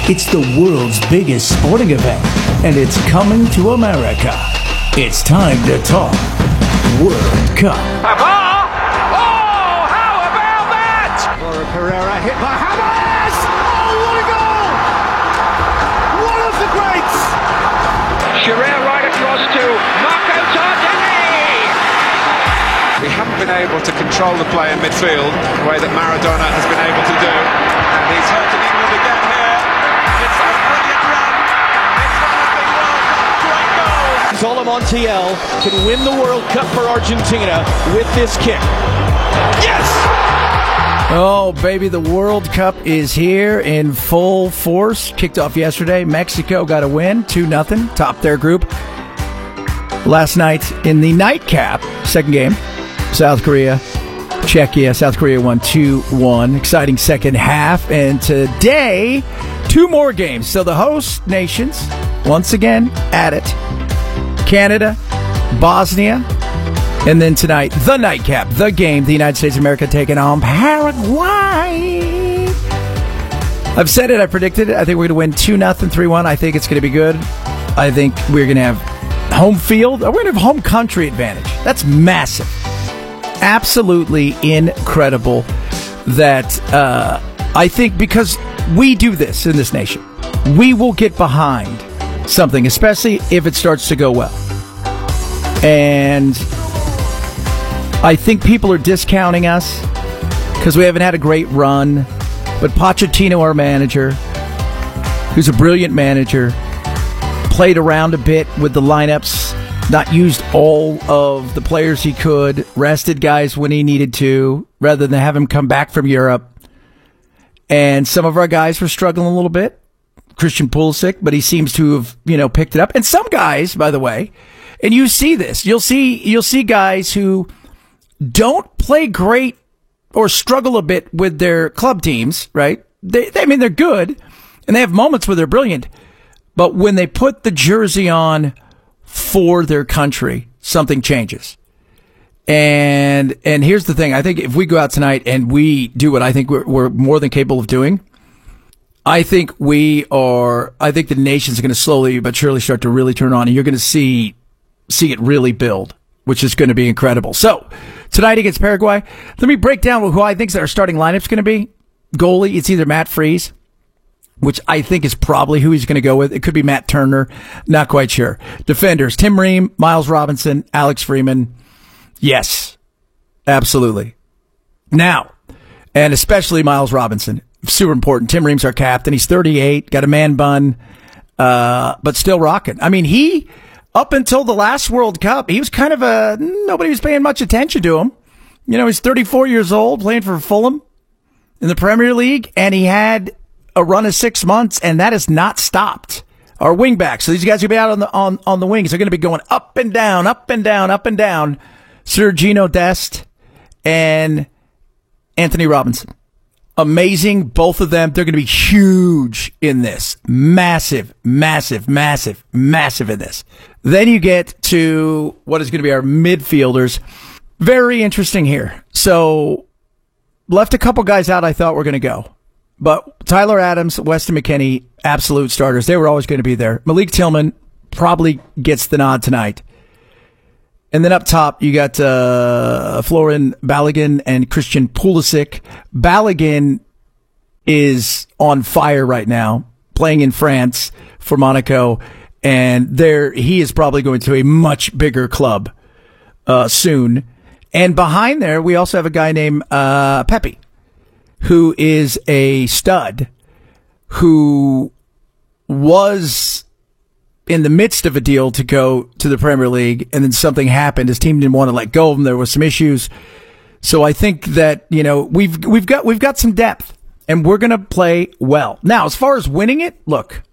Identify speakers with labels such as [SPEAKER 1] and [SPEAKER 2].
[SPEAKER 1] It's the world's biggest sporting event, and it's coming to America. It's time to talk World Cup.
[SPEAKER 2] Oh, how about that?
[SPEAKER 3] Laura Pereira hit by Hammers! Oh, what a goal! One of the greats!
[SPEAKER 2] Shearer right across to Marco Tardelli!
[SPEAKER 4] We haven't been able to control the play in midfield the way that Maradona has been able to do. And he's hurting England again here. It's a brilliant run. It's one of the World Cup's great goals.
[SPEAKER 5] Solo Montiel can win the World Cup for Argentina with this kick.
[SPEAKER 4] Yes!
[SPEAKER 6] Oh, baby, the World Cup is here in full force. Kicked off yesterday. Mexico got a win, 2-0, topped their group. Last night in the nightcap, second game, South Korea, Czechia. South Korea won 2-1. Exciting second half. And today, two more games. So the host nations, once again, at it. Canada, Bosnia. And then tonight, the nightcap, the game, the United States of America taking on Paraguay. I've said it, I predicted it. I think we're going to win 2-0, 3-1. I think it's going to be good. I think we're going to have home field. We're going to have home country advantage. That's massive. Absolutely incredible that I think because we do this in this nation, we will get behind something, especially if it starts to go well. And I think people are discounting us because we haven't had a great run. But Pochettino, our manager, who's a brilliant manager, played around a bit with the lineups, not used all of the players he could, rested guys when he needed to, rather than have him come back from Europe. And some of our guys were struggling a little bit. Christian Pulisic, but he seems to have, picked it up. And some guys, by the way, and you see this, you'll see guys who don't play great or struggle a bit with their club teams, right? They're good, and they have moments where they're brilliant. But when they put the jersey on for their country, something changes. And here's the thing. I think if we go out tonight and we do what I think we're more than capable of doing, I think the nation's going to slowly but surely start to really turn on, and you're going to see it really build, which is going to be incredible. So, tonight against Paraguay, let me break down who I think our starting lineup's going to be. Goalie, it's either Matt Freese, which I think is probably who he's going to go with. It could be Matt Turner. Not quite sure. Defenders, Tim Ream, Miles Robinson, Alex Freeman. Yes, absolutely. Now, and especially Miles Robinson. Super important. Tim Ream's our captain. He's 38, got a man bun, but still rocking. I mean, he, up until the last World Cup, he was kind of nobody was paying much attention to him. He's 34 years old, playing for Fulham in the Premier League, and he had a run of 6 months, and that has not stopped. Our wingbacks, so these guys will be out on the wings. They're going to be going up and down, up and down, up and down. Sergino Dest and Anthony Robinson. Amazing, both of them. They're going to be huge in this. Massive, massive, massive, massive in this. Then you get to what is going to be our midfielders. Very interesting here. So, left a couple guys out I thought were going to go. But Tyler Adams, Weston McKennie, absolute starters. They were always going to be there. Malik Tillman probably gets the nod tonight. And then up top, you got Florin Balogun and Christian Pulisic. Balogun is on fire right now, playing in France for Monaco. And he is probably going to a much bigger club soon. And behind there, we also have a guy named Pepe, who is a stud, who was in the midst of a deal to go to the Premier League, and then something happened. His team didn't want to let go of him. There was some issues. So I think that, we've got some depth, and we're going to play well. Now, as far as winning it, look,